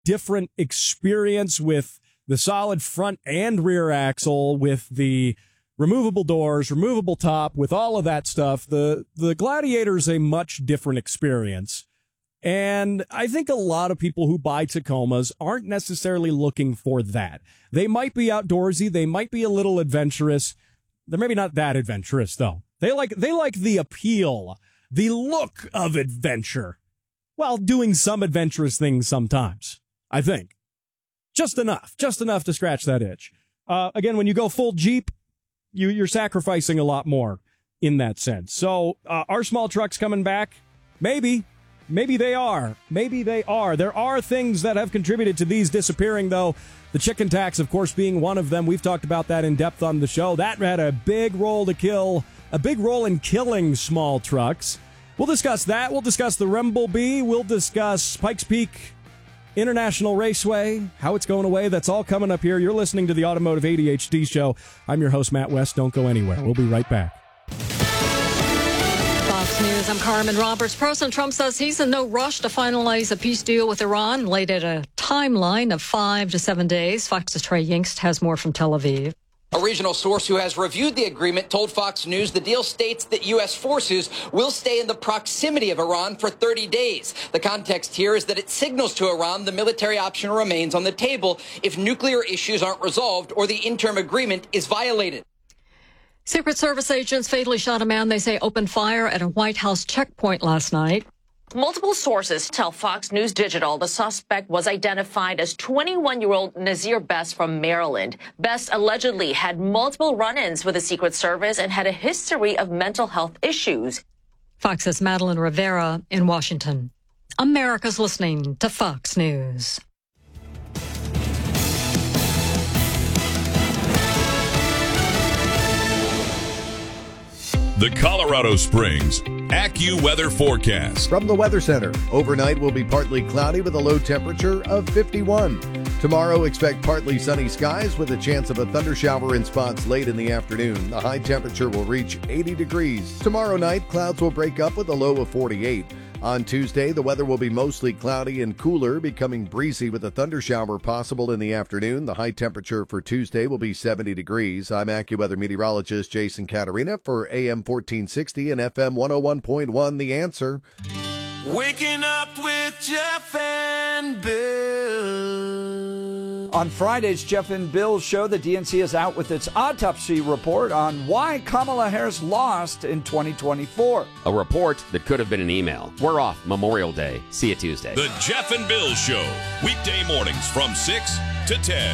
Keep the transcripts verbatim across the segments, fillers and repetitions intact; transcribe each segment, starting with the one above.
different experience with the solid front and rear axle, with the removable doors, removable top, with all of that stuff. The, the Gladiator is a much different experience. And I think a lot of people who buy Tacomas aren't necessarily looking for that. They might be outdoorsy. They might be a little adventurous. They're maybe not that adventurous, though. They like they like the appeal, the look of adventure, while doing some adventurous things sometimes, I think. Just enough. Just enough to scratch that itch. Uh, again, when you go full Jeep, you, you're sacrificing a lot more in that sense. So uh, are small trucks coming back? Maybe. Maybe they are. Maybe they are. There are things that have contributed to these disappearing, though. The chicken tax, of course, being one of them. We've talked about that in depth on the show. That had a big role to kill, a big role in killing small trucks. We'll discuss that. We'll discuss the Rumblebee. We'll discuss Pikes Peak International Raceway, how it's going away. That's all coming up here. You're listening to the Automotive A D H D Show. I'm your host, Matt West. Don't go anywhere. We'll be right back. Fox News, I'm Carmen Roberts. President Trump says he's in no rush to finalize a peace deal with Iran, laid at a timeline of five to seven days. Fox's Trey Yingst has more from Tel Aviv. A regional source who has reviewed the agreement told Fox News the deal states that U S forces will stay in the proximity of Iran for thirty days. The context here is that it signals to Iran the military option remains on the table if nuclear issues aren't resolved or the interim agreement is violated. Secret Service agents fatally shot a man they say opened fire at a White House checkpoint last night. Multiple sources tell Fox News Digital the suspect was identified as twenty-one-year-old Nazir Best from Maryland. Best allegedly had multiple run-ins with the Secret Service and had a history of mental health issues. Fox's Madeline Rivera in Washington. America's listening to Fox News. The Colorado Springs AccuWeather forecast. From the Weather Center, overnight will be partly cloudy with a low temperature of fifty-one. Tomorrow, expect partly sunny skies with a chance of a thundershower in spots late in the afternoon. The high temperature will reach eighty degrees. Tomorrow night, clouds will break up with a low of forty-eight. On Tuesday, the weather will be mostly cloudy and cooler, becoming breezy with a thundershower possible in the afternoon. The high temperature for Tuesday will be seventy degrees. I'm AccuWeather meteorologist Jason Caterina for A M fourteen sixty and F M one oh one point one, The Answer. Waking up with Jeff and Bill. On Friday's Jeff and Bill show, the D N C is out with its autopsy report on why Kamala Harris lost in twenty twenty-four. A report that could have been an email. We're off Memorial Day. See you Tuesday. The Jeff and Bill Show. Weekday mornings from six to ten.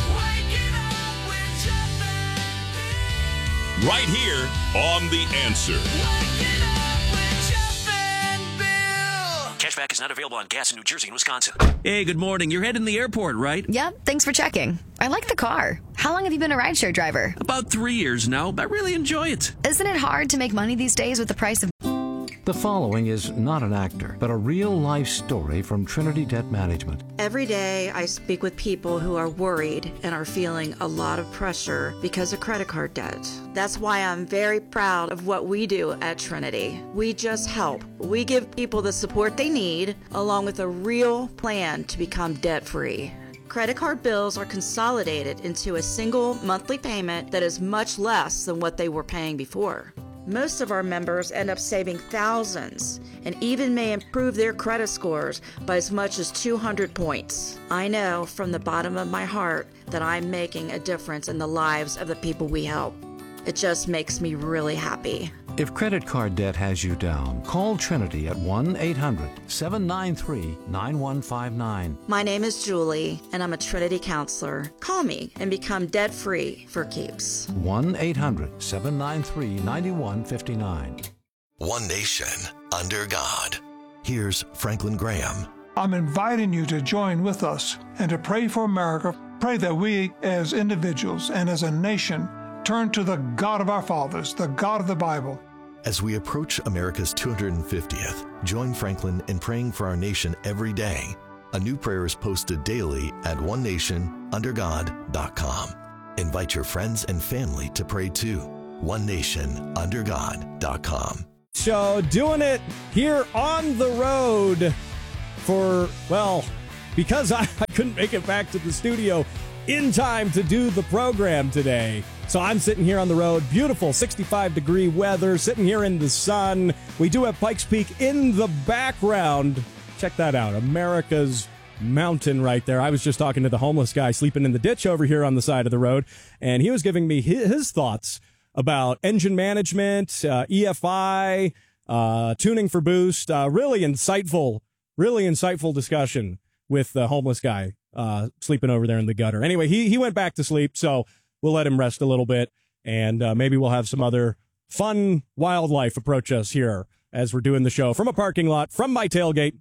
Right here on The Answer. Cashback is not available on gas in New Jersey and Wisconsin. Hey, good morning. You're heading to the airport, right? Yep, thanks for checking. I like the car. How long have you been a rideshare driver? About three years now, but I really enjoy it. Isn't it hard to make money these days with the price of... The following is not an actor, but a real-life story from Trinity Debt Management. Every day I speak with people who are worried and are feeling a lot of pressure because of credit card debt. That's why I'm very proud of what we do at Trinity. We just help. We give people the support they need, along with a real plan to become debt-free. Credit card bills are consolidated into a single monthly payment that is much less than what they were paying before. Most of our members end up saving thousands and even may improve their credit scores by as much as two hundred points. I know from the bottom of my heart that I'm making a difference in the lives of the people we help. It just makes me really happy. If credit card debt has you down, call Trinity at one eight hundred seven nine three nine one five nine. My name is Julie, and I'm a Trinity counselor. Call me and become debt-free for keeps. one eight hundred seven nine three nine one five nine. One nation under God. Here's Franklin Graham. I'm inviting you to join with us and to pray for America. Pray that we as individuals and as a nation turn to the God of our fathers, the God of the Bible. As we approach America's two hundred fiftieth, join Franklin in praying for our nation every day. A new prayer is posted daily at one nation under god dot com. Invite your friends and family to pray too. one nation under god dot com. So doing it here on the road for, well, because I, I couldn't make it back to the studio in time to do the program today. So I'm sitting here on the road, beautiful sixty-five degree weather, sitting here in the sun. We do have Pikes Peak in the background. Check that out, America's mountain right there. I was just talking to the homeless guy sleeping in the ditch over here on the side of the road, and he was giving me his, his thoughts about engine management, uh, E F I, uh, tuning for boost. Uh, really insightful, really insightful discussion with the homeless guy uh, sleeping over there in the gutter. Anyway, he he went back to sleep, so we'll let him rest a little bit, and uh, maybe we'll have some other fun wildlife approach us here as we're doing the show from a parking lot, from my tailgate.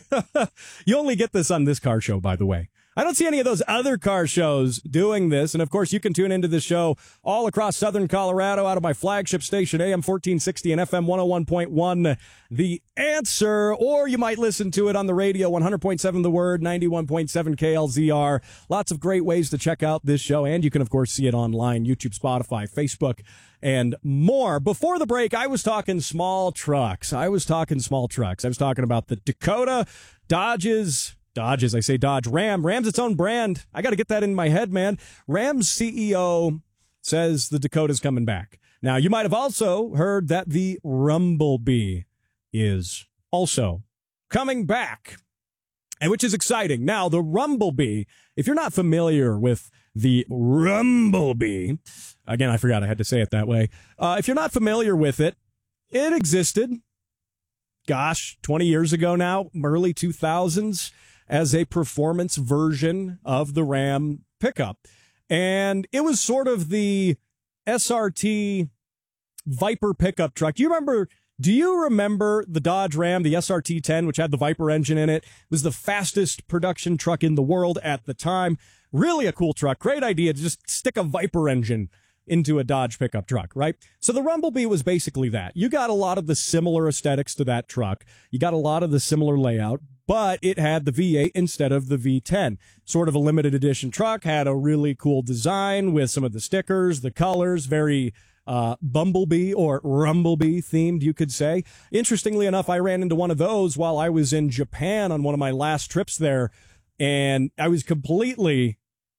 You only get this on this car show, by the way. I don't see any of those other car shows doing this. And, of course, you can tune into this show all across southern Colorado out of my flagship station, A M fourteen sixty and F M one oh one point one, The Answer. Or you might listen to it on the radio, one hundred point seven The Word, ninety-one point seven K L Z R. Lots of great ways to check out this show. And you can, of course, see it online, YouTube, Spotify, Facebook, and more. Before the break, I was talking small trucks. I was talking small trucks. I was talking about the Dakota, Dodges, Dodges, I say Dodge, Ram. Ram's its own brand. I got to get that in my head, man. Ram's C E O says the Dakota's coming back. Now, you might have also heard that the Rumblebee is also coming back, and which is exciting. Now, the Rumblebee, if you're not familiar with the Rumblebee, again, I forgot I had to say it that way. Uh, if you're not familiar with it, it existed, gosh, twenty years ago now, early two thousands, as a performance version of the Ram pickup. And it was sort of the S R T Viper pickup truck. Do you remember, do you remember the Dodge Ram, the S R T ten, which had the Viper engine in it? It was the fastest production truck in the world at the time. Really a cool truck. Great idea to just stick a Viper engine into a Dodge pickup truck, right? So the Rumblebee was basically that. You got a lot of the similar aesthetics to that truck. You got a lot of the similar layout, but it had the V eight instead of the V ten. Sort of a limited edition truck, had a really cool design with some of the stickers, the colors, very uh, Bumblebee or Rumblebee themed, you could say. Interestingly enough, I ran into one of those while I was in Japan on one of my last trips there, and I was completely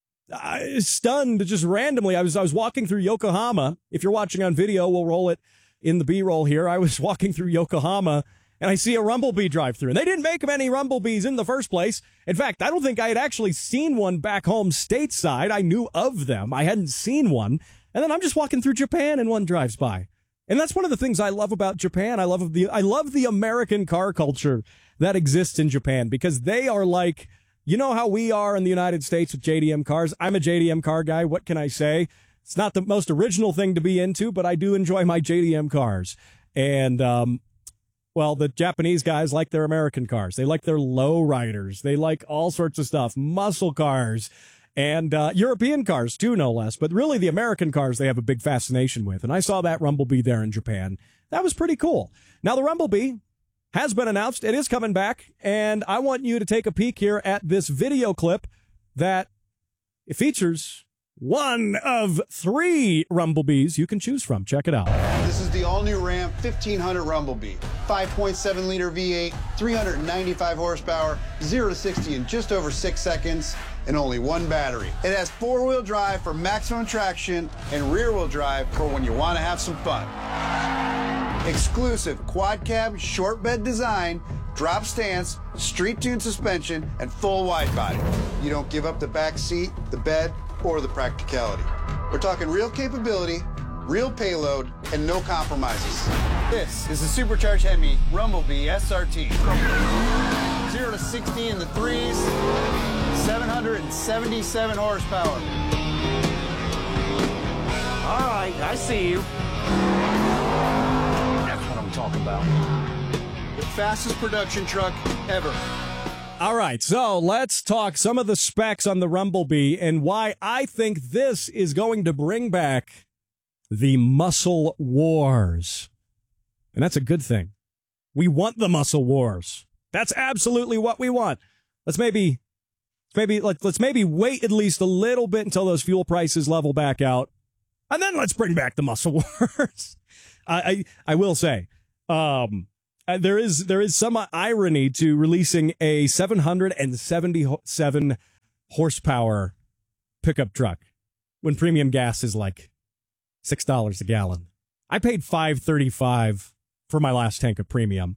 uh, stunned just randomly. I was I was walking through Yokohama. If you're watching on video, we'll roll it in the B-roll here. I was walking through Yokohama, and I see a Rumblebee drive through. And they didn't make many Rumblebees in the first place. In fact, I don't think I had actually seen one back home stateside. I knew of them. I hadn't seen one. And then I'm just walking through Japan, and one drives by. And that's one of the things I love about Japan. I love the I love the American car culture that exists in Japan, because they are like, you know how we are in the United States with J D M cars? I'm a J D M car guy. What can I say? It's not the most original thing to be into, but I do enjoy my J D M cars. And, um, well, the Japanese guys like their American cars. They like their low riders. They like all sorts of stuff, muscle cars, and uh, European cars too, no less. But really the American cars they have a big fascination with. And I saw that Rumblebee there in Japan. That was pretty cool. Now, the Rumblebee has been announced. It is coming back, and I want you to take a peek here at this video clip that it features one of three Rumblebees you can choose from. Check it out. This is the all-new Ram fifteen hundred Rumblebee. five point seven liter V eight, three hundred ninety-five horsepower, zero to sixty in just over six seconds, and only one battery. It has four-wheel drive for maximum traction and rear-wheel drive for when you want to have some fun. Exclusive quad cab, short bed design, drop stance, street tuned suspension, and full wide body. You don't give up the back seat, the bed, or the practicality. We're talking real capability, real payload, and no compromises. This is a supercharged Hemi Rumblebee S R T. zero to sixty in the threes, seven hundred seventy-seven horsepower. All right, I see you. That's what I'm talking about. The fastest production truck ever. All right, so let's talk some of the specs on the Rumblebee and why I think this is going to bring back the muscle wars. And that's a good thing. We want the muscle wars. That's absolutely what we want. Let's maybe, maybe like let's maybe wait at least a little bit until those fuel prices level back out, and then let's bring back the muscle wars. I, I I will say, um, uh, there is there is some irony to releasing a seven hundred seventy-seven horsepower pickup truck when premium gas is like six dollars a gallon. I paid five thirty-five for my last tank of premium.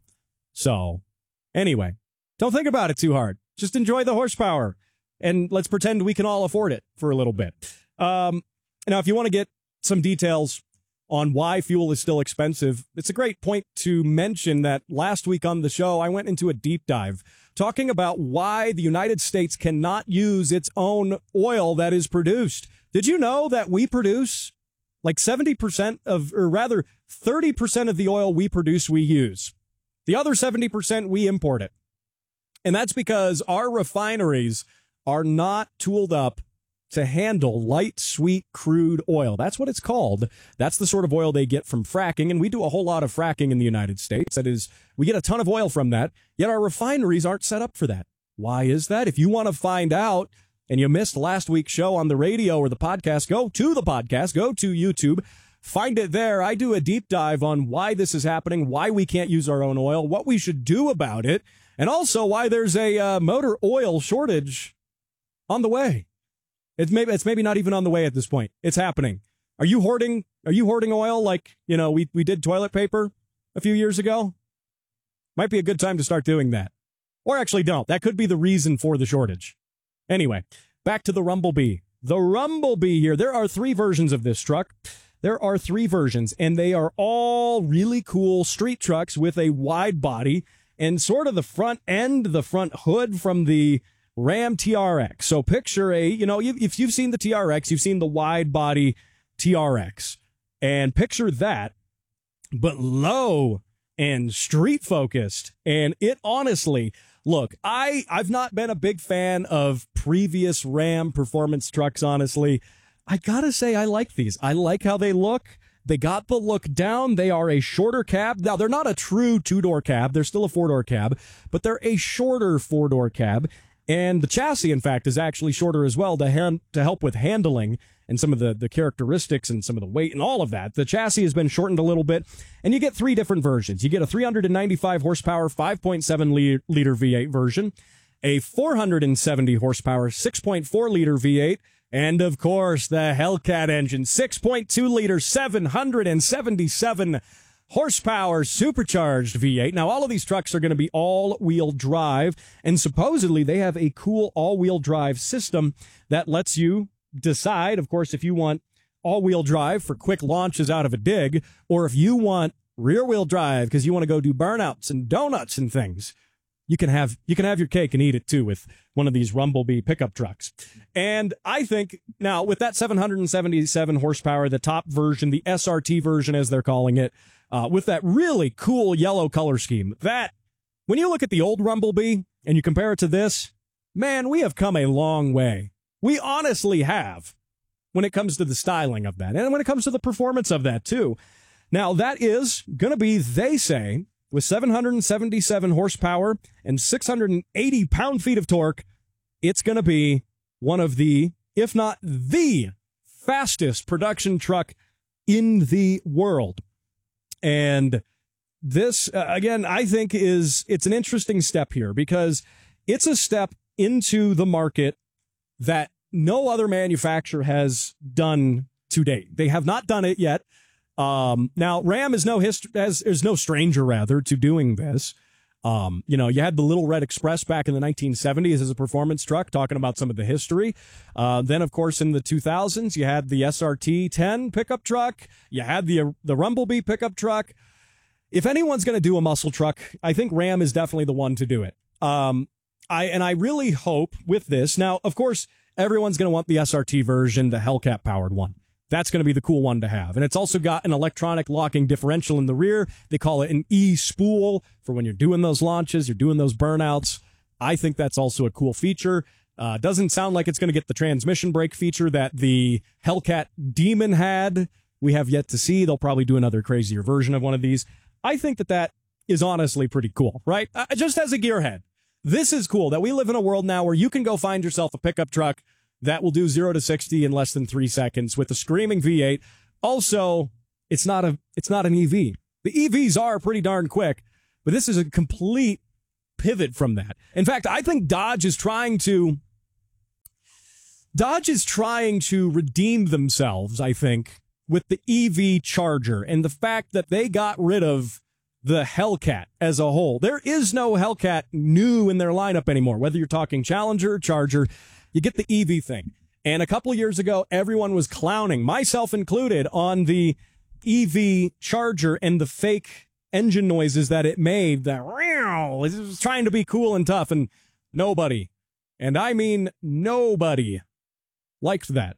So, anyway, don't think about it too hard. Just enjoy the horsepower, and let's pretend we can all afford it for a little bit. Um, now, if you want to get some details on why fuel is still expensive, it's a great point to mention that last week on the show, I went into a deep dive talking about why the United States cannot use its own oil that is produced. Did you know that we produce like seventy percent of, or rather thirty percent of the oil we produce, we use. The other seventy percent, we import it. And that's because our refineries are not tooled up to handle light, sweet, crude oil. That's what it's called. That's the sort of oil they get from fracking, and we do a whole lot of fracking in the United States. That is, we get a ton of oil from that, yet our refineries aren't set up for that. Why is that? If you want to find out, and you missed last week's show on the radio or the podcast, go to the podcast, go to YouTube, find it there. I do a deep dive on why this is happening, why we can't use our own oil, what we should do about it, and also why there's a uh, motor oil shortage on the way. It's maybe it's maybe not even on the way at this point. It's happening. Are you hoarding? Are you hoarding oil like, you know, we we did toilet paper a few years ago? Might be a good time to start doing that. Or actually don't. That could be the reason for the shortage. Anyway, back to the Rumblebee. The Rumblebee here. There are three versions of this truck. There are three versions, and they are all really cool street trucks with a wide body and sort of the front end, the front hood from the Ram T R X. So picture a, you know, if you've seen the T R X, you've seen the wide body T R X. And picture that, but low and street focused. And it honestly, look, I, I've not been a big fan of previous Ram performance trucks, honestly. I gotta say, I like these. I like how they look. They got the look down. They are a shorter cab. Now, they're not a true two-door cab. They're still a four-door cab, but they're a shorter four-door cab. And the chassis, in fact, is actually shorter as well to hand, to help with handling and some of the, the characteristics and some of the weight and all of that. The chassis has been shortened a little bit, and you get three different versions. You get a three hundred ninety-five horsepower, five point seven liter V eight version, a four hundred seventy horsepower, six point four liter V eight, and, of course, the Hellcat engine, six point two liter, seven hundred seventy-seven horsepower supercharged V eight. Now, all of these trucks are going to be all-wheel drive, and supposedly they have a cool all-wheel drive system that lets you decide, of course, if you want all-wheel drive for quick launches out of a dig, or if you want rear-wheel drive because you want to go do burnouts and donuts and things. You can have you can have your cake and eat it, too, with one of these Rumblebee pickup trucks. And I think, now, with that seven hundred seventy-seven horsepower, the top version, the S R T version, as they're calling it, uh, with that really cool yellow color scheme, that, when you look at the old Rumblebee and you compare it to this, man, we have come a long way. We honestly have when it comes to the styling of that and when it comes to the performance of that, too. Now, that is going to be, they say, with seven hundred seventy-seven horsepower and six hundred eighty pound-feet of torque, it's going to be one of the, if not the, fastest production truck in the world. And this, uh, again, I think is, it's an interesting step here because it's a step into the market that no other manufacturer has done to date. They have not done it yet. Um, now, Ram is no history, as is no stranger, rather, to doing this. Um, you know, you had the Little Red Express back in the nineteen seventies as a performance truck, talking about some of the history. Uh, then, of course, in the two thousands, you had the S R T ten pickup truck. You had the the Rumblebee pickup truck. If anyone's going to do a muscle truck, I think Ram is definitely the one to do it. Um, I and I really hope with this. Now, of course, everyone's going to want the S R T version, the Hellcat powered one. That's going to be the cool one to have. And it's also got an electronic locking differential in the rear. They call it an E-spool for when you're doing those launches, you're doing those burnouts. I think that's also a cool feature. Uh, doesn't sound like it's going to get the transmission brake feature that the Hellcat Demon had. We have yet to see. They'll probably do another crazier version of one of these. I think that that is honestly pretty cool, right? Uh, just as a gearhead, this is cool that we live in a world now where you can go find yourself a pickup truck that will do zero to sixty in less than three seconds with a screaming V eight. Also, it's not a it's not an E V. The E Vs are pretty darn quick, But this is a complete pivot from that. In fact, I think Dodge is trying to Dodge is trying to redeem themselves, I think, with the E V Charger and the fact that they got rid of the Hellcat as a whole. There is no Hellcat new in their lineup anymore. Whether you're talking Challenger, Charger, you get the E V thing. And a couple of years ago, everyone was clowning, myself included, on the E V Charger and the fake engine noises that it made. That it was trying to be cool and tough, and nobody, and I mean nobody, liked that.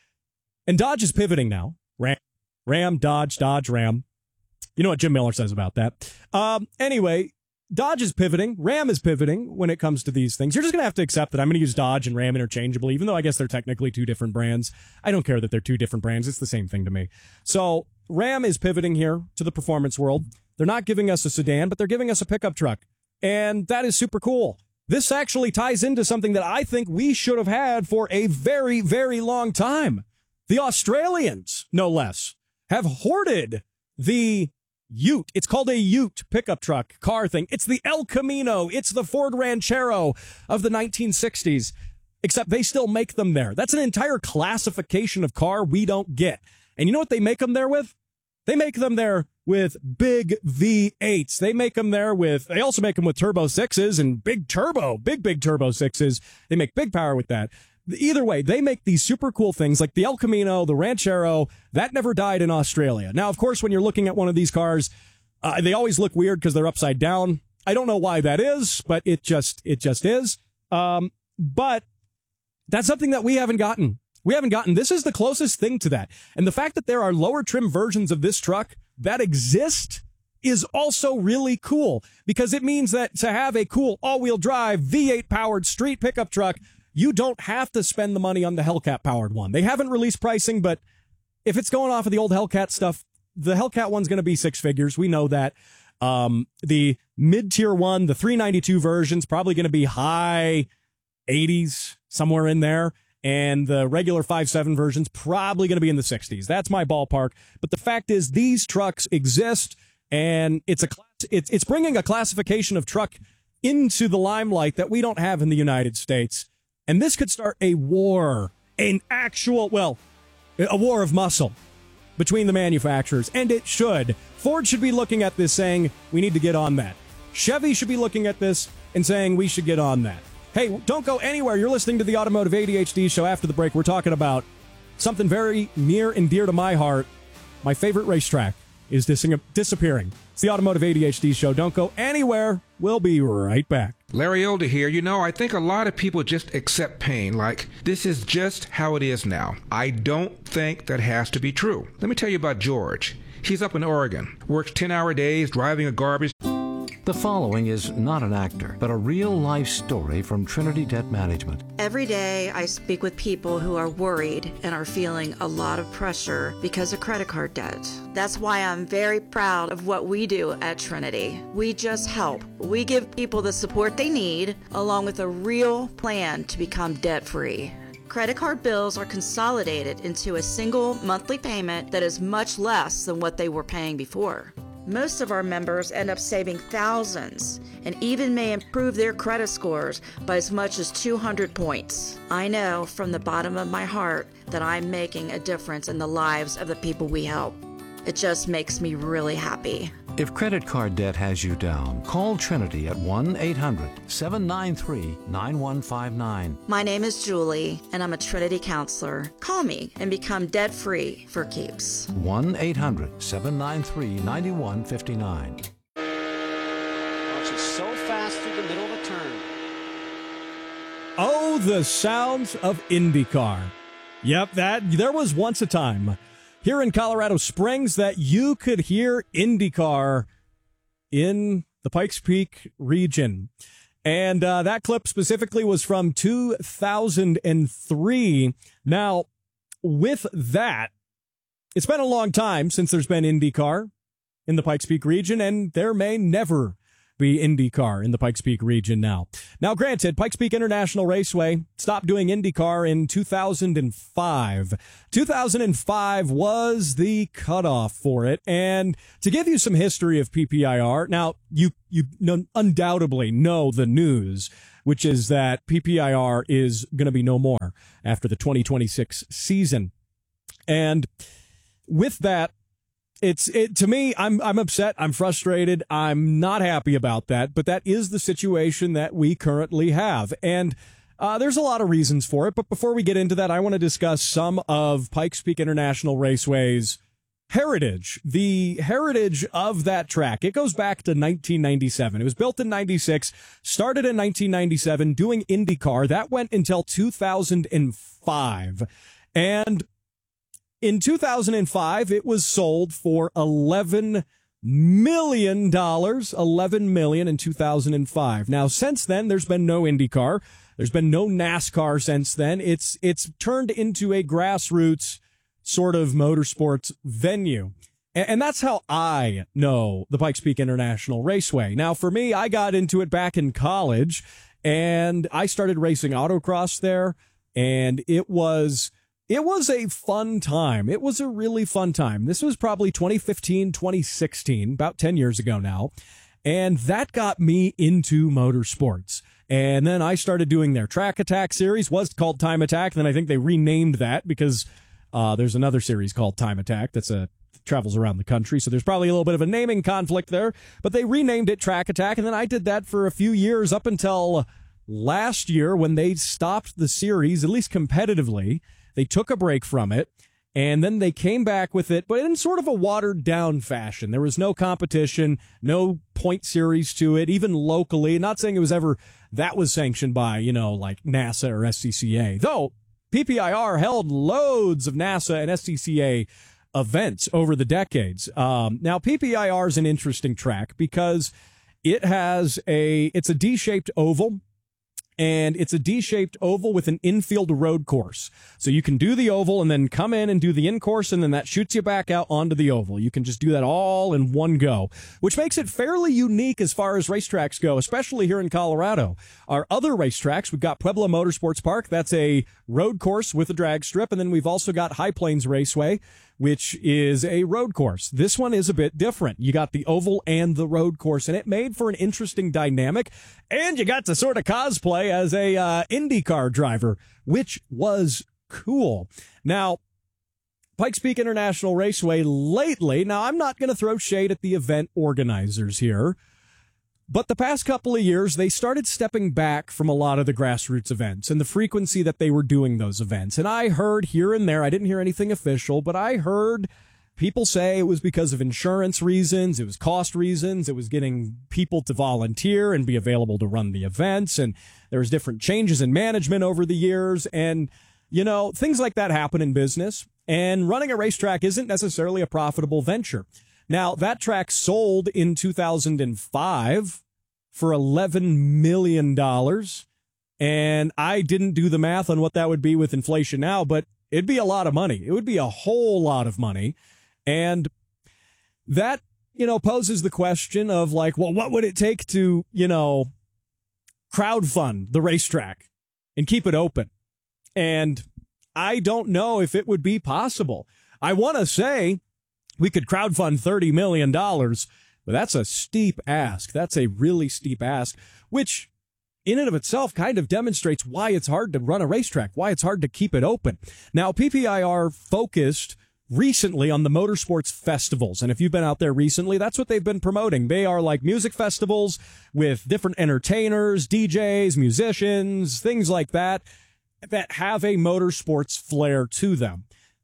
And Dodge is pivoting now. Ram, Ram, Dodge, Dodge, Ram. You know what Jim Miller says about that. Um, anyway, Dodge is pivoting. Ram is pivoting when it comes to these things. You're just going to have to accept that I'm going to use Dodge and Ram interchangeably, even though I guess they're technically two different brands. I don't care that they're two different brands. It's the same thing to me. So Ram is pivoting here to the performance world. They're not giving us a sedan, but they're giving us a pickup truck. And that is super cool. This actually ties into something that I think we should have had for a very, very long time. The Australians, no less, have hoarded the Ute. It's called a Ute pickup truck car thing. It's the El Camino. It's the Ford Ranchero of the nineteen sixties, except they still make them there. That's an entire classification of car we don't get. And you know what they make them there with? They make them there with big V eights. They make them there with, they also make them with turbo sixes and big turbo, big, big turbo sixes. They make big power with that. Either way, they make these super cool things like the El Camino, the Ranchero. That never died in Australia. Now, of course, when you're looking at one of these cars, uh, they always look weird because they're upside down. I don't know why that is, but it just, it just is. Um, but that's something that we haven't gotten. We haven't gotten. This is the closest thing to that. And the fact that there are lower trim versions of this truck that exist is also really cool, because it means that to have a cool all-wheel drive V eight powered street pickup truck, you don't have to spend the money on the Hellcat powered one. They haven't released pricing, but if it's going off of the old Hellcat stuff, the Hellcat one's going to be six figures. We know that. Um, the mid-tier one, the three ninety-two version's probably going to be high eighties, somewhere in there. And the regular five seven version's probably going to be in the sixties. That's my ballpark. But the fact is, these trucks exist, and it's a class, it's it's bringing a classification of truck into the limelight that we don't have in the United States. And this could start a war, an actual, well, a war of muscle between the manufacturers, and it should. Ford should be looking at this saying, we need to get on that. Chevy should be looking at this and saying, we should get on that. Hey, don't go anywhere. You're listening to the Automotive A D H D Show. After the break, we're talking about something very near and dear to my heart. My favorite racetrack is dis- disappearing. It's the Automotive A D H D Show. Don't go anywhere. We'll be right back. Larry Older here. You know, I think a lot of people just accept pain, like this is just how it is now. I don't think that has to be true. Let me tell you about George. He's up in Oregon, works ten-hour days driving a garbage... The following is not an actor, but a real-life story from Trinity Debt Management. Every day I speak with people who are worried and are feeling a lot of pressure because of credit card debt. That's why I'm very proud of what we do at Trinity. We just help. We give people the support they need, along with a real plan to become debt-free. Credit card bills are consolidated into a single monthly payment that is much less than what they were paying before. Most of our members end up saving thousands and even may improve their credit scores by as much as two hundred points. I know from the bottom of my heart that I'm making a difference in the lives of the people we help. It just makes me really happy. If credit card debt has you down, call Trinity at one eight hundred seven nine three nine one five nine. My name is Julie, and I'm a Trinity counselor. Call me and become debt-free for keeps. one eight hundred seven nine three nine one five nine. Launches so fast through the middle of a turn. Oh, the sounds of IndyCar. Yep, that there was once a time here in Colorado Springs that you could hear IndyCar in the Pikes Peak region. And uh, that clip specifically was from two thousand three. Now, with that, it's been a long time since there's been IndyCar in the Pikes Peak region, and there may never be IndyCar in the Pikes Peak region now. Now, granted, Pikes Peak International Raceway stopped doing IndyCar in two thousand five. two thousand five was the cutoff for it. And to give you some history of P P I R, now, you, you undoubtedly know the news, which is that P P I R is going to be no more after the twenty twenty-six season. And with that, It's it to me. I'm I'm upset. I'm frustrated. I'm not happy about that. But that is the situation that we currently have, and uh, there's a lot of reasons for it. But before we get into that, I want to discuss some of Pikes Peak International Raceway's heritage. The heritage of that track. It goes back to nineteen ninety-seven. It was built in ninety-six, started in nineteen ninety-seven, doing IndyCar. That went until two thousand five, and in two thousand five, it was sold for eleven million dollars, eleven million dollars in two thousand five. Now, since then, there's been no IndyCar. There's been no NASCAR since then. It's, it's turned into a grassroots sort of motorsports venue. And, and that's how I know the Pikes Peak International Raceway. Now, for me, I got into it back in college, and I started racing autocross there, and it was... It was a fun time. It was a really fun time. This was probably twenty fifteen, twenty sixteen, about ten years ago now. And that got me into motorsports. And then I started doing their Track Attack series, was called Time Attack. Then I think they renamed that because uh, there's another series called Time Attack that's a travels around the country. So there's probably a little bit of a naming conflict there. But they renamed it Track Attack. And then I did that for a few years up until last year when they stopped the series, at least competitively. They took a break from it, and then they came back with it, but in sort of a watered-down fashion. There was no competition, no point series to it, even locally. Not saying it was ever that was sanctioned by, you know, like NASA or S C C A. Though P P I R held loads of NASA and S C C A events over the decades. Um, now, P P I R is an interesting track because it has a, it's a D-shaped oval. And it's a D-shaped oval with an infield road course. So you can do the oval and then come in and do the in-course, and then that shoots you back out onto the oval. You can just do that all in one go, which makes it fairly unique as far as racetracks go, especially here in Colorado. Our other racetracks, we've got Pueblo Motorsports Park. That's a road course with a drag strip. And then we've also got High Plains Raceway, which is a road course. This one is a bit different. You got the oval and the road course, and it made for an interesting dynamic. And you got to sort of cosplay as a uh, IndyCar driver, which was cool. Now, Pikes Peak International Raceway lately, now I'm not going to throw shade at the event organizers here, but the past couple of years, they started stepping back from a lot of the grassroots events and the frequency that they were doing those events. And I heard here and there, I didn't hear anything official, but I heard people say it was because of insurance reasons, it was cost reasons, it was getting people to volunteer and be available to run the events, and there was different changes in management over the years, and, you know, things like that happen in business, and running a racetrack isn't necessarily a profitable venture. Now, that track sold in two thousand five for eleven million dollars, and I didn't do the math on what that would be with inflation now, but it'd be a lot of money. It would be a whole lot of money, and that, you know, poses the question of, like, well, what would it take to, you know, crowdfund the racetrack and keep it open? And I don't know if it would be possible. I want to say we could crowdfund thirty million dollars, but that's a steep ask. That's a really steep ask, which in and of itself kind of demonstrates why it's hard to run a racetrack, why it's hard to keep it open. Now, P P I R focused recently on the motorsports festivals. And if you've been out there recently, that's what they've been promoting. They are like music festivals with different entertainers, D Js, musicians, things like that, that have a motorsports flair to them.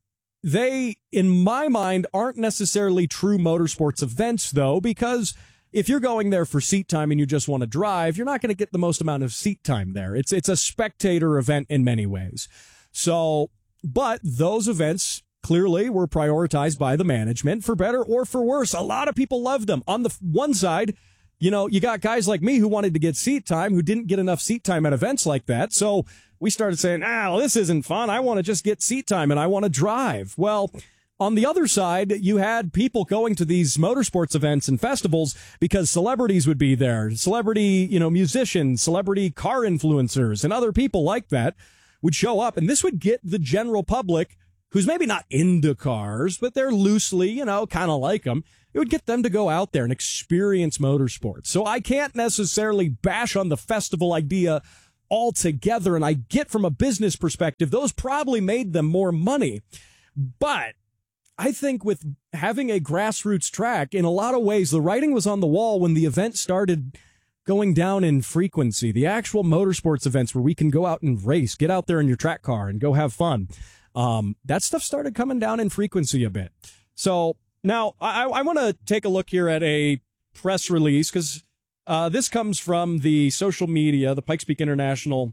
They, in my mind, aren't necessarily true motorsports events, though, because if you're going there for seat time and you just want to drive, you're not going to get the most amount of seat time there. It's it's a spectator event in many ways. So, but those events clearly were prioritized by the management, for better or for worse. A lot of people loved them. On the one side, you know, you got guys like me who wanted to get seat time, who didn't get enough seat time at events like that. So we started saying, ah, well, this isn't fun. I want to just get seat time and I want to drive. Well, On the other side, you had people going to these motorsports events and festivals because celebrities would be there. Celebrity, you know, musicians, celebrity car influencers, and other people like that would show up. And this would get the general public, who's maybe not into cars, but they're loosely, you know, kind of like them. It would get them to go out there and experience motorsports. So I can't necessarily bash on the festival idea altogether. And I get from a business perspective, those probably made them more money. But I think with having a grassroots track, in a lot of ways, the writing was on the wall when the event started going down in frequency. The actual motorsports events where we can go out and race, get out there in your track car and go have fun. Um, that stuff started coming down in frequency a bit. So now I, I want to take a look here at a press release because uh, this comes from the social media, the Pikes Peak International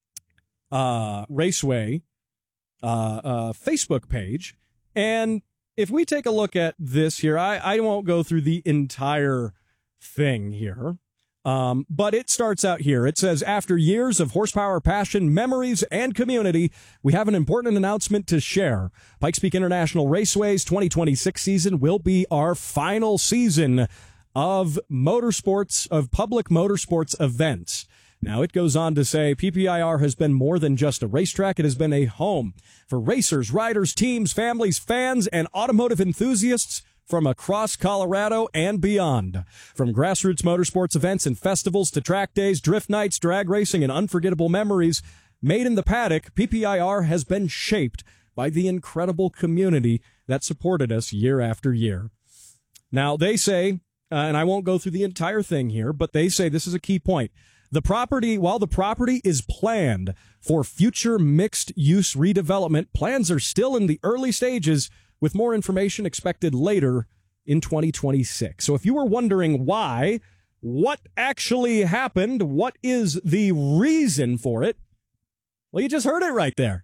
uh, Raceway uh, uh, Facebook page. And if we take a look at this here, I, I won't go through the entire thing here, um, but it starts out here. It says, after years of horsepower, passion, memories, and community, we have an important announcement to share. Pikes Peak International Raceway's twenty twenty-six season will be our final season of motorsports, of public motorsports events. Now, it goes on to say P P I R has been more than just a racetrack. It has been a home for racers, riders, teams, families, fans, and automotive enthusiasts from across Colorado and beyond. From grassroots motorsports events and festivals to track days, drift nights, drag racing, and unforgettable memories made in the paddock, P P I R has been shaped by the incredible community that supported us year after year. Now, they say, uh, and I won't go through the entire thing here, but they say this is a key point. The property, while the property is planned for future mixed-use redevelopment, plans are still in the early stages, with more information expected later in twenty twenty-six. So if you were wondering why, what actually happened, what is the reason for it, well, you just heard it right there.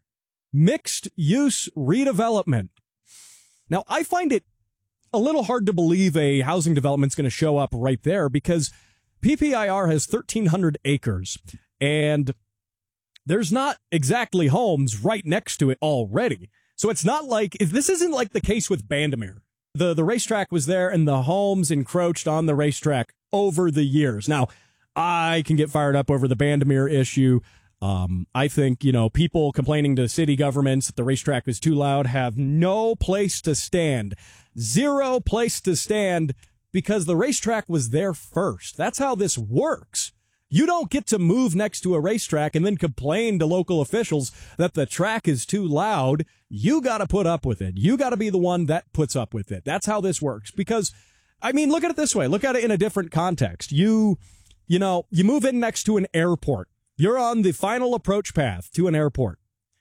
Mixed-use redevelopment. Now, I find it a little hard to believe a housing development's going to show up right there because P P I R has thirteen hundred acres, and there's not exactly homes right next to it already. So it's not like, this isn't like the case with Bandimere. The, the racetrack was there, and the homes encroached on the racetrack over the years. Now, I can get fired up over the Bandimere issue. Um, I think, you know, people complaining to city governments that the racetrack is too loud have no place to stand. Zero place to stand. Because the racetrack was there first. That's how this works. You don't get to move next to a racetrack and then complain to local officials that the track is too loud. You got to put up with it. You got to be the one that puts up with it. That's how this works. Because, I mean, look at it this way. Look at it in a different context. You, you know, you move in next to an airport. You're on the final approach path to an airport.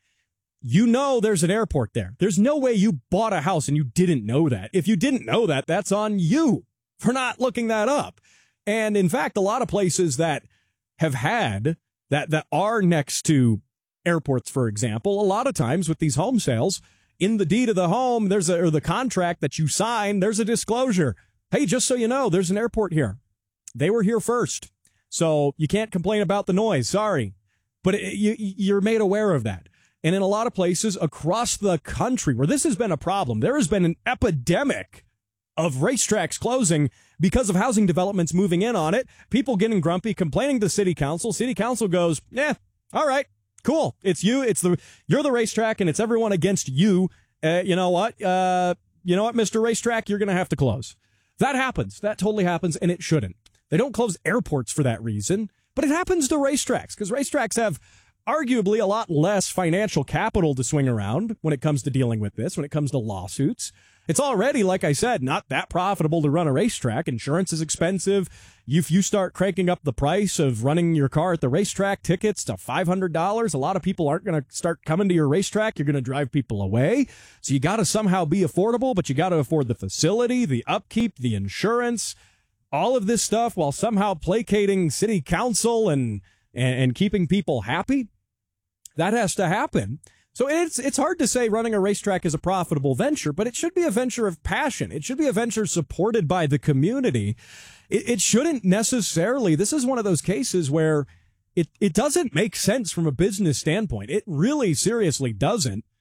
You know there's an airport there. There's no way you bought a house and you didn't know that. If you didn't know that, that's on you for not looking that up. And in fact, a lot of places that have had that, that are next to airports, for example, a lot of times with these home sales, in the deed of the home, there's a, or the contract that you sign, there's a disclosure. Hey, just so you know, there's an airport here. They were here first. So you can't complain about the noise. Sorry. But it, you, you're made aware of that. And in a lot of places across the country where this has been a problem, there has been an epidemic of racetracks closing because of housing developments moving in on it, people getting grumpy, complaining to city council. City council goes, yeah, all right, cool. It's you. It's the, you're the racetrack and it's everyone against you. Uh, you know what? Uh, you know what, Mister Racetrack, you're going to have to close. That happens. That totally happens, and it shouldn't. They don't close airports for that reason, but it happens to racetracks because racetracks have arguably a lot less financial capital to swing around when it comes to dealing with this, when it comes to lawsuits. It's already, like I said, not that profitable to run a racetrack. Insurance is expensive. If you start cranking up the price of running your car at the racetrack, tickets to five hundred dollars, a lot of people aren't going to start coming to your racetrack. You're going to drive people away. So you got to somehow be affordable, but you got to afford the facility, the upkeep, the insurance, all of this stuff while somehow placating city council and, and, and keeping people happy. That has to happen. So it's it's hard to say running a racetrack is a profitable venture, but it should be a venture of passion. It should be a venture supported by the community. It, it shouldn't necessarily. This is one of those cases where it, it doesn't make sense from a business standpoint. It really seriously doesn't.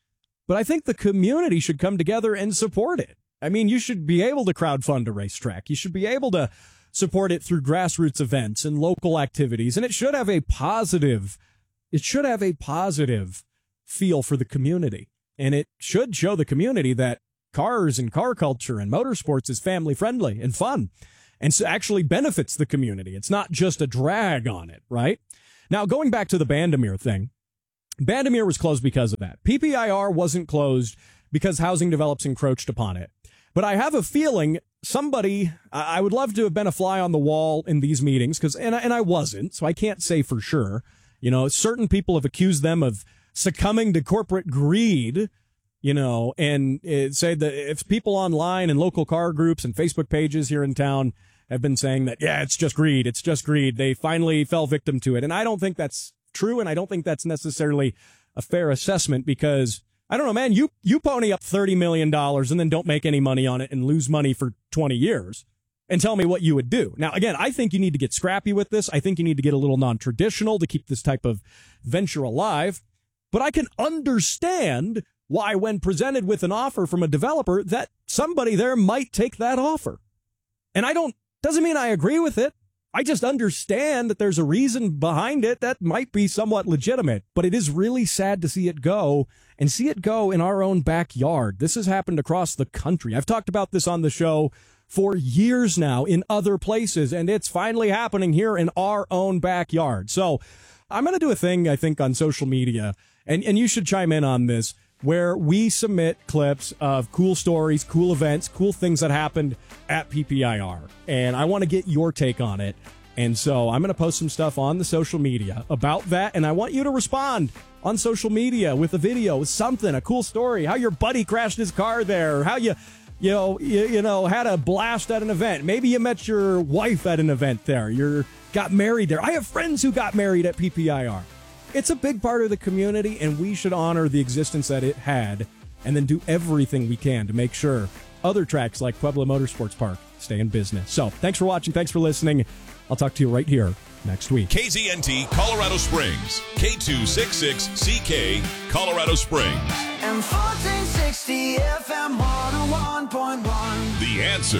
but I think the community should come together and support it. I mean, you should be able to crowdfund a racetrack. You should be able to support it through grassroots events and local activities, and it should have a positive, it should have a positive feel for the community, and it should show the community that cars and car culture and motorsports is family friendly and fun, and so actually benefits the community. It's not just a drag on it, right? Now, going back to the Bandimere thing, Bandimere was closed because of that. P P I R wasn't closed because housing develops encroached upon it. But I have a feeling somebody, I would love to have been a fly on the wall in these meetings, because and, and I wasn't, so I can't say for sure. You know, certain people have accused them of succumbing to corporate greed, you know, and it, say that if people online and local car groups and Facebook pages here in town have been saying that, yeah, it's just greed, it's just greed, they finally fell victim to it. And I don't think that's true, and I don't think that's necessarily a fair assessment, because I don't know, man, you, you pony up thirty million dollars and then don't make any money on it and lose money for twenty years and tell me what you would do. Now, again, I think you need to get scrappy with this. I think you need to get a little non-traditional to keep this type of venture alive. But I can understand why, when presented with an offer from a developer, that somebody there might take that offer. And I don't, doesn't mean I agree with it. I just understand that there's a reason behind it that might be somewhat legitimate, but it is really sad to see it go, and see it go in our own backyard. This has happened across the country. I've talked about this on the show for years now in other places, and it's finally happening here in our own backyard. So I'm going to do a thing, I think, on social media, and, and you should chime in on this, where we submit clips of cool stories, cool events, cool things that happened at P P I R. And I want to get your take on it. And so I'm going to post some stuff on the social media about that. And I want you to respond on social media with a video, with something, a cool story, how your buddy crashed his car there, how you, you know, you, you know, had a blast at an event. Maybe you met your wife at an event there. You got married there. I have friends who got married at P P I R. It's a big part of the community, and we should honor the existence that it had and then do everything we can to make sure other tracks like Pueblo Motorsports Park stay in business. So thanks for watching. Thanks for listening. I'll talk to you right here next week. K Z N T Colorado Springs, K two sixty-six C K, Colorado Springs. And fourteen sixty F M one oh one point one. The Answer.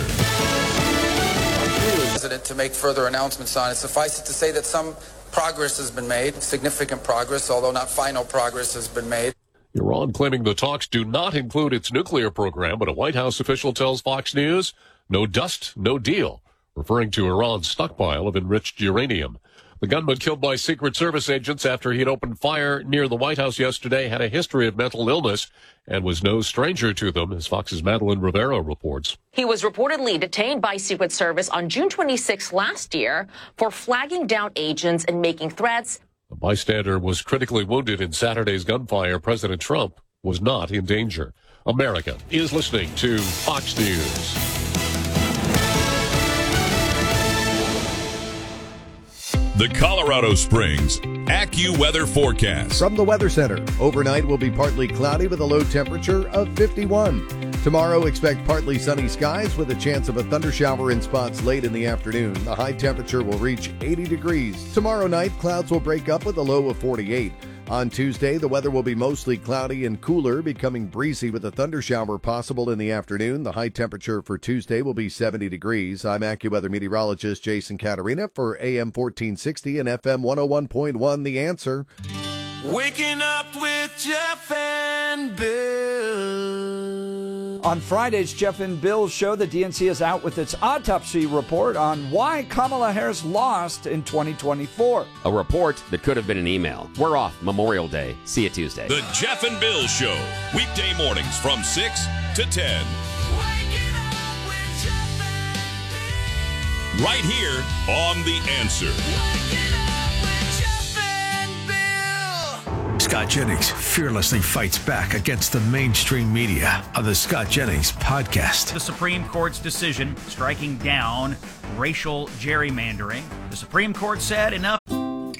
President to make further announcements on it. Suffice it to say that some progress has been made, significant progress, although not final progress has been made. Iran claiming the talks do not include its nuclear program, but a White House official tells Fox News, no dust, no deal, referring to Iran's stockpile of enriched uranium. The gunman killed by Secret Service agents after he had opened fire near the White House yesterday had a history of mental illness and was no stranger to them, as Fox's Madeline Rivera reports. He was reportedly detained by Secret Service on June twenty-sixth last year for flagging down agents and making threats. A bystander was critically wounded in Saturday's gunfire. President Trump was not in danger. America is listening to Fox News. The Colorado Springs AccuWeather forecast. From the Weather Center, overnight will be partly cloudy with a low temperature of fifty-one. Tomorrow, expect partly sunny skies with a chance of a thundershower in spots late in the afternoon. The high temperature will reach eighty degrees. Tomorrow night, clouds will break up with a low of forty-eight. On Tuesday, the weather will be mostly cloudy and cooler, becoming breezy with a thundershower possible in the afternoon. The high temperature for Tuesday will be seventy degrees. I'm AccuWeather meteorologist Jason Caterina for A M fourteen sixty and F M one oh one point one, The Answer. Waking up with Jeff and Bill. On Friday's Jeff and Bill show, the D N C is out with its autopsy report on why Kamala Harris lost in twenty twenty-four. A report that could have been an email. We're off Memorial Day. See you Tuesday. The Jeff and Bill Show, weekday mornings from six to ten. Right here on The Answer. Scott Jennings fearlessly fights back against the mainstream media on the Scott Jennings podcast. The Supreme Court's decision striking down racial gerrymandering. The Supreme Court said enough.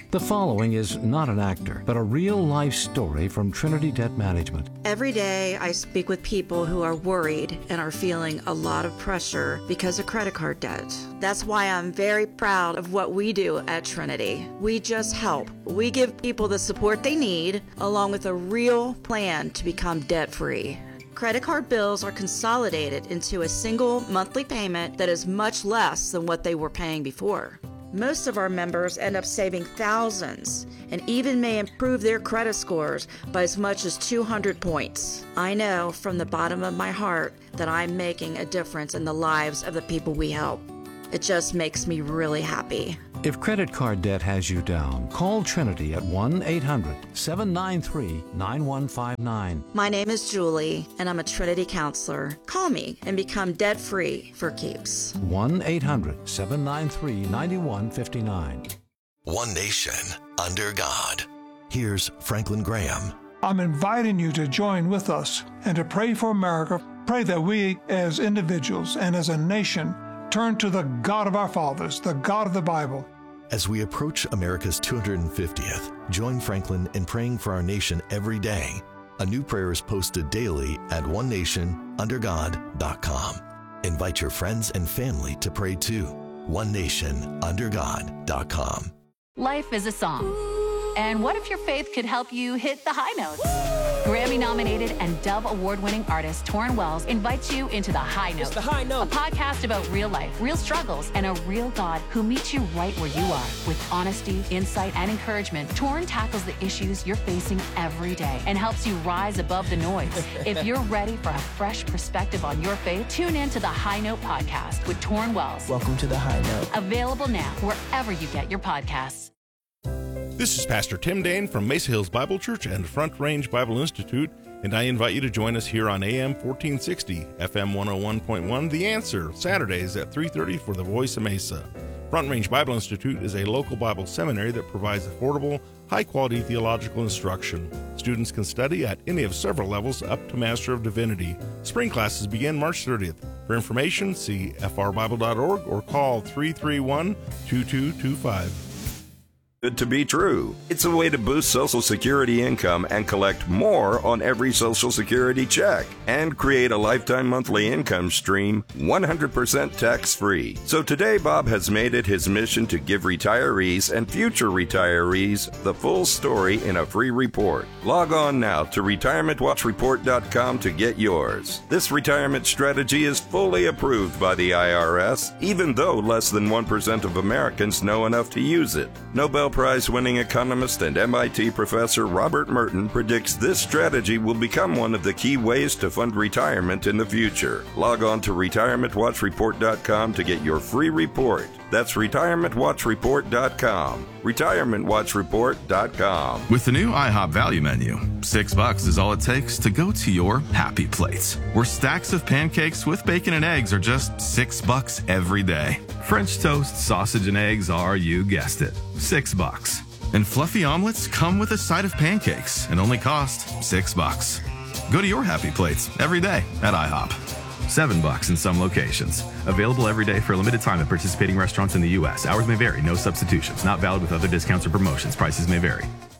The following is not an actor, but a real-life story from Trinity Debt Management. Every day I speak with people who are worried and are feeling a lot of pressure because of credit card debt. That's why I'm very proud of what we do at Trinity. We just help. We give people the support they need, along with a real plan to become debt-free. Credit card bills are consolidated into a single monthly payment that is much less than what they were paying before. Most of our members end up saving thousands and even may improve their credit scores by as much as two hundred points. I know from the bottom of my heart that I'm making a difference in the lives of the people we help. It just makes me really happy. If credit card debt has you down, call Trinity at one eight hundred seven nine three nine one five nine. My name is Julie, and I'm a Trinity counselor. Call me and become debt-free for keeps. one eight hundred seven nine three nine one five nine. One nation under God. Here's Franklin Graham. I'm inviting you to join with us and to pray for America. Pray that we as individuals and as a nation turn to the God of our fathers, the God of the Bible. As we approach America's two hundred fiftieth, join Franklin in praying for our nation every day. A new prayer is posted daily at one nation under god dot com. Invite your friends and family to pray too. one nation under god dot com. Life is a song. And what if your faith could help you hit the high notes? Grammy-nominated and Dove Award-winning artist Torrin Wells invites you into The High Note. It's The High Note. A podcast about real life, real struggles, and a real God who meets you right where you are. With honesty, insight, and encouragement, Torrin tackles the issues you're facing every day and helps you rise above the noise. If you're ready for a fresh perspective on your faith, tune in to The High Note podcast with Torrin Wells. Welcome to The High Note. Available now wherever you get your podcasts. This is Pastor Tim Dane from Mesa Hills Bible Church and Front Range Bible Institute, and I invite you to join us here on A M fourteen sixty, F M one oh one point one, The Answer, Saturdays at three thirty for the Voice of Mesa. Front Range Bible Institute is a local Bible seminary that provides affordable, high-quality theological instruction. Students can study at any of several levels up to Master of Divinity. Spring classes begin March thirtieth. For information, see f r bible dot org or call three three one, two two two five. Good to be true. It's a way to boost Social Security income and collect more on every Social Security check and create a lifetime monthly income stream one hundred percent tax-free. So today, Bob has made it his mission to give retirees and future retirees the full story in a free report. Log on now to retirement watch report dot com to get yours. This retirement strategy is fully approved by the I R S, even though less than one percent of Americans know enough to use it. Nobel Prize-winning economist and M I T professor Robert Merton predicts this strategy will become one of the key ways to fund retirement in the future. Log on to retirement watch report dot com to get your free report. That's retirement watch report dot com. retirement watch report dot com. With the new IHOP value menu, six bucks is all it takes to go to your happy plates, where stacks of pancakes with bacon and eggs are just six bucks every day. French toast, sausage, and eggs are, you guessed it, six bucks. And fluffy omelets come with a side of pancakes and only cost six bucks. Go to your happy plates every day at IHOP. Seven bucks in some locations. Available every day for a limited time at participating restaurants in the U S. Hours may vary. No substitutions. Not valid with other discounts or promotions. Prices may vary.